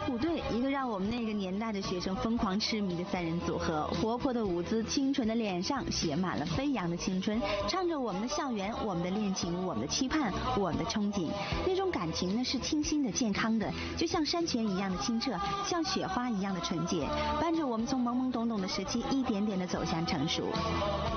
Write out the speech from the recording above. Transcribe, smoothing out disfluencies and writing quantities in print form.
虎队，一个让我们那个年代的学生疯狂痴迷的三人组合，活泼的舞姿，清纯的脸上写满了飞扬的青春，唱着我们的校园，我们的恋情，我们的期盼，我们的憧憬。那种感情呢是清新的、健康的，就像山泉一样的清澈，像雪花一样的纯洁，伴着我们从懵懵懂懂的时期一点点的走向成熟。